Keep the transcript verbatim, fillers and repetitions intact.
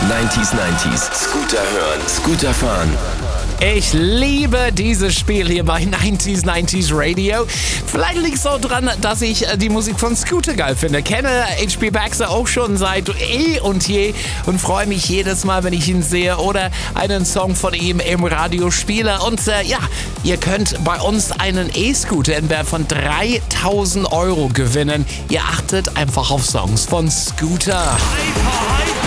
neunziger neunzig. Scooter hören, Scooter fahren. Ich liebe dieses Spiel hier bei neunziger neunzig Radio. Vielleicht liegt es auch dran, dass ich die Musik von Scooter geil finde. Kenne H P Baxter auch schon seit eh und je und freue mich jedes Mal, wenn ich ihn sehe oder einen Song von ihm im Radio spiele. Und äh, ja, ihr könnt bei uns einen E-Scooter in Wert von dreitausend Euro gewinnen. Ihr achtet einfach auf Songs von Scooter.